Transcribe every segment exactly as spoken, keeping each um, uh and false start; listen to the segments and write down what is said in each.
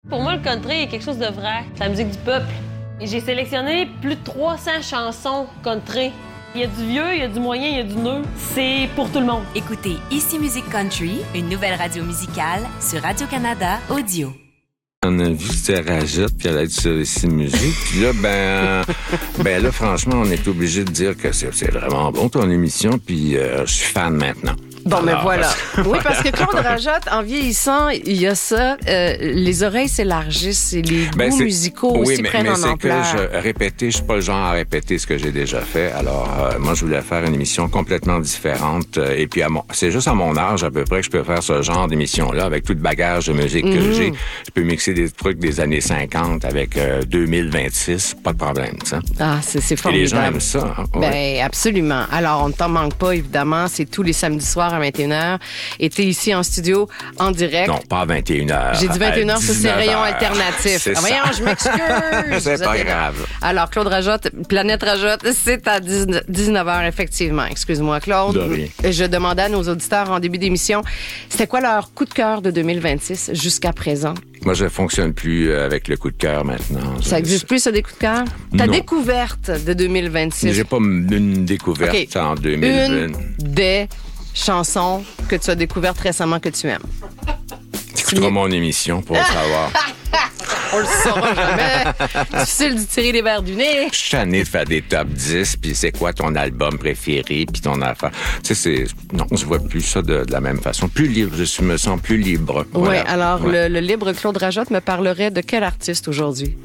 Pour moi, le country est quelque chose de vrai. C'est la musique du peuple. Et j'ai sélectionné plus de trois cents chansons country. Il y a du vieux, il y a du moyen, il y a du neuf. C'est pour tout le monde. Écoutez Ici Musique Country, une nouvelle radio musicale sur Radio-Canada Audio. On a vu c'était Rajotte, puis elle a été sur Ici Musique. Puis là, ben, ben là, franchement, on est obligé de dire que c'est, c'est vraiment bon ton émission, puis euh, je suis fan maintenant. Bon, mais Alors, voilà. parce... Oui, parce que Claude Rajotte, en vieillissant, il y a ça. Euh, les oreilles s'élargissent et les ben, goûts c'est... musicaux oui, aussi mais, prennent mais en c'est ampleur. que je répétais, je suis pas le genre à répéter ce que j'ai déjà fait. Alors, euh, moi, je voulais faire une émission complètement différente. Euh, et puis, à mon... c'est juste à mon âge, à peu près, que je peux faire ce genre d'émission-là avec tout le bagage de musique que Mm-hmm. j'ai. Je peux mixer des trucs des années cinquante avec euh, deux mille vingt-six, pas de problème, ça. Ah, c'est, c'est Et formidable. les gens aiment ça. Hein? Ben, Ouais. absolument. Alors, on ne t'en manque pas, évidemment. C'est tous les samedis soirs à vingt et une heures. Et t'es ici en studio, en direct. Non, pas à vingt et une heures. J'ai dit vingt et une heures, ça, c'est dix-neuf rayon heures. alternatif. C'est Ah, voyons, ça. je m'excuse. C'est Vous pas êtes- grave. Alors, Claude Rajotte, Planète Rajotte, c'est à dix-neuf heures, effectivement. Excuse-moi, Claude. De rien. Je demandais à nos auditeurs en début d'émission, c'était quoi leur coup de cœur de deux mille vingt-six jusqu'à présent? Moi, je fonctionne plus avec le coup de cœur maintenant. Ça n'existe plus, ce des coups de cœur? Ta Non. découverte de deux mille vingt-six. J'ai pas une découverte OK. en deux mille vingt. Une des chansons que tu as découvertes récemment que tu aimes. Tu écouteras mon émission pour le savoir. On le saura jamais. Difficile d'y tirer les verres du nez. Je suis tanné de faire des top dix, puis c'est quoi ton album préféré, puis ton affaire. Tu sais, c'est... Non, je vois plus ça de, de la même façon. Plus libre, je suis- me sens plus libre. Oui, Voilà. alors Ouais. Le, le libre Claude Rajotte me parlerait de quel artiste aujourd'hui?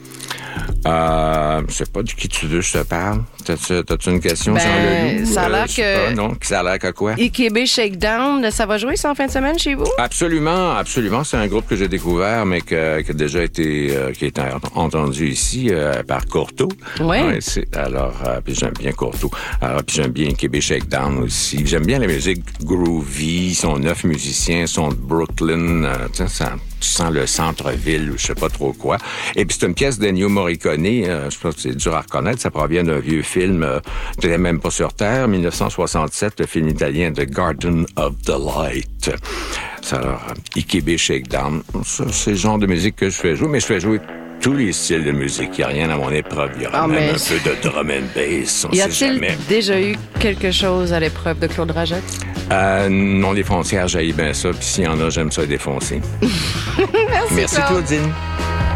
Euh, je sais pas de qui tu veux que je te parle. T'as-tu, t'as-tu une question, Ben, Jean Leloup? ça a l'air je sais que- pas, non? Ça a l'air que quoi? I K B Shakedown, ça va jouer ça en fin de semaine chez vous? Absolument, absolument. C'est un groupe que j'ai découvert, mais que, qui a déjà été, euh, qui a été entendu ici euh, par Courteau. Ouais. Ouais, c'est, alors, euh, puis j'aime bien Courteau. Alors, puis j'aime bien Québec Shakedown aussi. J'aime bien la musique groovy. Ils sont neuf musiciens, ils sont de Brooklyn. Euh, tu sais, ça, tu sens le centre-ville, je sais pas trop quoi. Et puis c'est une pièce d'Ennio Morricone. Euh, je pense que c'est dur à reconnaître. Ça provient d'un vieux film, euh, peut-être même pas sur Terre, dix-neuf cent soixante-sept, le film italien The Garden of Delight. Ça, alors, I K B Shakedown. Ça, c'est le genre de musique que je fais jouer, mais je fais jouer tous les styles de musique. Il n'y a rien à mon épreuve. Il y aura Ah, même mais- un peu de drum and bass. On Y sait a-t-il jamais. déjà eu quelque chose à l'épreuve de Claude Rajotte? Euh, non, les foncières, j'haïs bien ça. Puis s'il y en a, j'aime ça défoncer. Merci, Merci, Claude. Claudine.